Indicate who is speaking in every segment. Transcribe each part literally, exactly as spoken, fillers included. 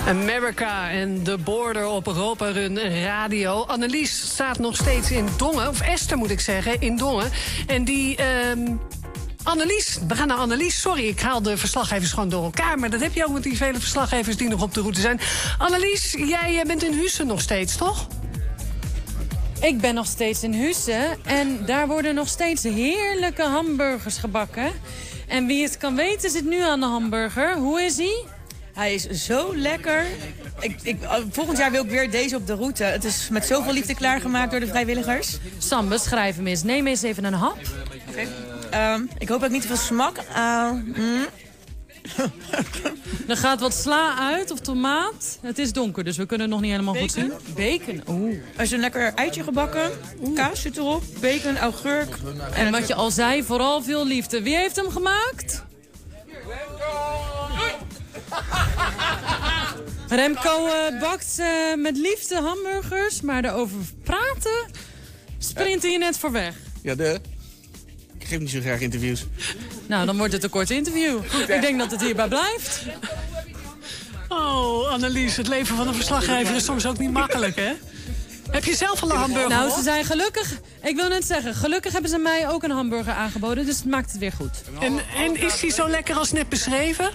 Speaker 1: America en The Border op Europa Run Radio. Annelies staat nog steeds in Dongen, of Esther moet ik zeggen, in Dongen. En die... Uh, Annelies, we gaan naar Annelies. Sorry, ik haal de verslaggevers gewoon door elkaar. Maar dat heb je ook met die vele verslaggevers die nog op de route zijn. Annelies, jij bent in Huissen nog steeds, toch?
Speaker 2: Ik ben nog steeds in Huissen. En daar worden nog steeds heerlijke hamburgers gebakken. En wie het kan weten zit nu aan de hamburger. Hoe is hij?
Speaker 3: Hij is zo lekker. Ik, ik, volgend jaar wil ik weer deze op de route. Het is met zoveel liefde klaargemaakt door de vrijwilligers.
Speaker 2: Sam, beschrijf hem eens. Neem eens even een hap.
Speaker 3: Okay. Um, ik hoop dat ik niet te veel smak. Uh, mm.
Speaker 2: Er gaat wat sla uit of tomaat. Het is donker, dus we kunnen het nog niet helemaal
Speaker 3: bacon.
Speaker 2: goed zien. Bacon. Oeh.
Speaker 3: Er is een lekker eitje gebakken. Kaas zit erop. Bacon, augurk.
Speaker 2: En wat je al zei, vooral veel liefde. Wie heeft hem gemaakt? Remco uh, bakt uh, met liefde hamburgers, maar erover praten sprint hij je net voor weg.
Speaker 4: Ja, de... Ik geef niet zo graag interviews.
Speaker 2: Nou, dan wordt het een kort interview. Ik denk dat het hierbij blijft.
Speaker 1: Oh, Annelies, het leven van een verslaggever is soms ook niet makkelijk, hè? Heb je zelf al een hamburger?
Speaker 2: Nou, ze zijn gelukkig... Ik wil net zeggen, gelukkig hebben ze mij ook een hamburger aangeboden. Dus het maakt het weer goed.
Speaker 1: En, en is die zo lekker als net beschreven?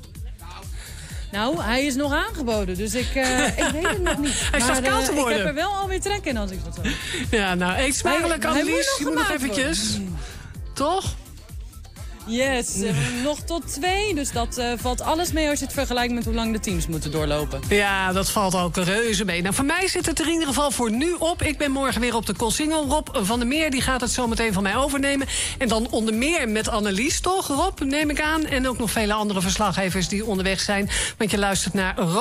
Speaker 2: Nou, hij is nog aangeboden, dus ik, uh, ik weet het nog niet.
Speaker 1: Hij staat koud te worden.
Speaker 2: Ik heb er wel alweer trek in als ik dat zo.
Speaker 1: Ja, nou, eet smakelijk, Annelies. Je moet nog eventjes.
Speaker 2: Worden.
Speaker 1: Toch?
Speaker 2: Yes, uh, nog tot twee. Dus dat uh, valt alles mee als je het vergelijkt met hoe lang de teams moeten doorlopen.
Speaker 1: Ja, dat valt ook reuze mee. Nou, voor mij zit het er in ieder geval voor nu op. Ik ben morgen weer op de Koolsingel. Rob van der Meer die gaat het zo meteen van mij overnemen. En dan onder meer met Annelies, toch? Rob, neem ik aan. En ook nog vele andere verslaggevers die onderweg zijn. Want je luistert naar...